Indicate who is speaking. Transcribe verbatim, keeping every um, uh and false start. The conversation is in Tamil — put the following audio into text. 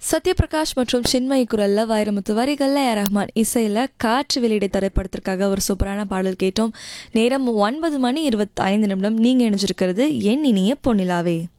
Speaker 1: சத்யபிரகாஷ் மற்றும் சின்மயி குரல்ல வைரமுத்து வரிகள்ல ஏ ரஹ்மான் இசையில காற்று வெளியிடை திரைப்படத்திற்காக ஒரு சூப்பரான பாடல் கேட்டோம். நேரம் ஒன்பது மணி இருபத்தி ஐந்து நிமிடம். நீங்க இணைஞ்சிருக்கிறது என் இனிய பொன்னிலாவே.